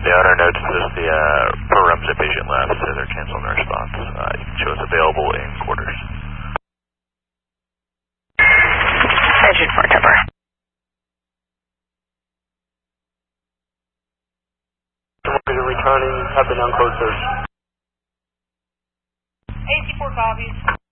The owner notes that the program's at patient left, so they're canceling their response. You can show us available in quarters. Engine 4 Tipper. Returning, have been unclosed search. AC4 copies.